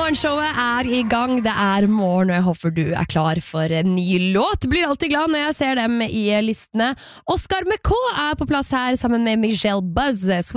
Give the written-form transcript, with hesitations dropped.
Morgenshowet I gang, det morgen, og jeg håper du klar for en ny låt. Blir alltid glad når jeg ser dem I listene. Oscar McCaw på plass her sammen med Michelle Buzz.